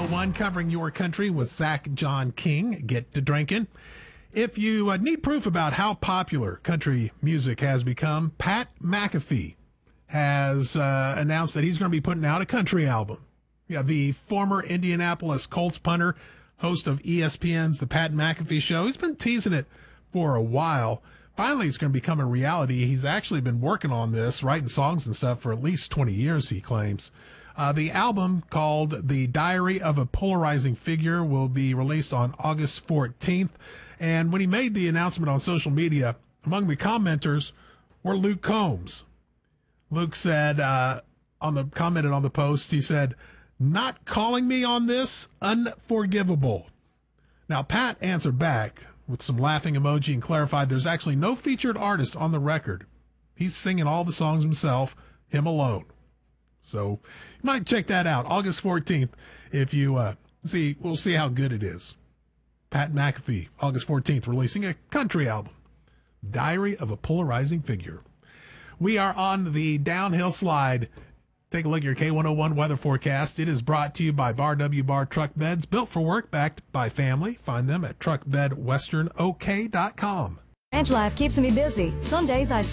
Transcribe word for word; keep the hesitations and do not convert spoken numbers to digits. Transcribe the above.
oh one covering your country with Zach John King. Get to drinking. If you uh, need proof about how popular country music has become, Pat McAfee has uh, announced that he's going to be putting out a country album. Yeah, the former Indianapolis Colts punter, host of E S P N's The Pat McAfee Show, he's been teasing it for a while. Finally, it's going to become a reality. He's actually been working on this, writing songs and stuff for at least twenty years, he claims. Uh, the album, called The Diary of a Polarizing Figure, will be released on August fourteenth. And when he made the announcement on social media, among the commenters were Luke Combs. Luke said, uh, on the commented on the post, he said, "Not calling me on this, unforgivable." Now, Pat answered back with some laughing emoji and clarified there's actually no featured artist on the record. He's singing all the songs himself, him alone. So you might check that out August fourteenth if you uh, see. We'll see how good it is. Pat McAfee, August fourteenth, releasing a country album, Diary of a Polarizing Figure. We are on the downhill slide. Take a look at your K one oh one weather forecast. It is brought to you by Bar W Bar Truck Beds, built for work, backed by family. Find them at truck bed western o k dot com. Ranch life keeps me busy. Some days I